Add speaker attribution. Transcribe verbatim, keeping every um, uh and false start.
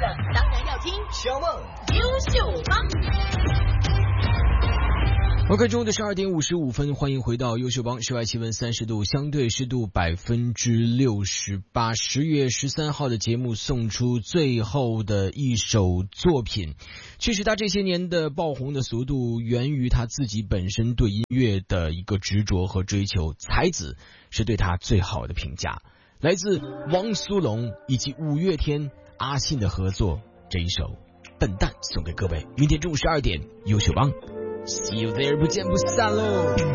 Speaker 1: 的当然要听
Speaker 2: 小梦
Speaker 1: 优秀帮。
Speaker 3: OK， 中午的十二点五十五分，欢迎回到优秀帮。室外气温三十度，相对湿度百分之六十八。十月十三号的节目送出最后的一首作品。其实他这些年的爆红的速度，源于他自己本身对音乐的一个执着和追求。才子是对他最好的评价。来自王苏泷以及五月天、阿信的合作，这一首《笨蛋》送给各位。明天中午十二点，优秀帮。See you there， 不见不散喽。